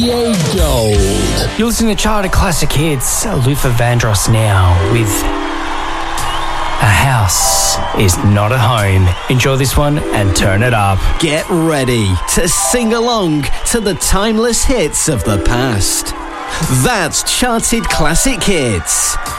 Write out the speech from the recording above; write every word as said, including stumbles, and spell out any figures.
D J Gold. You're listening to Charted Classic Hits. Luther Vandross now with A House Is Not a Home. Enjoy this one and turn it up. Get ready to sing along to the timeless hits of the past. That's Charted Classic Hits.